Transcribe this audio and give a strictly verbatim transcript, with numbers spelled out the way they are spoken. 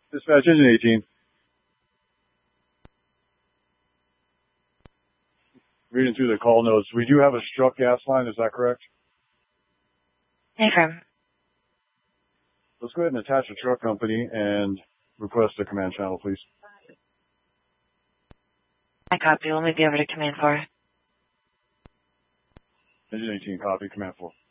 Dispatch, engine eighteen. Reading through the call notes, we do have a struck gas line, is that correct? Affirm. Let's go ahead and attach the truck company and request a command channel, please. I copy. We'll move you over to command four. Engine eighteen, copy, command four.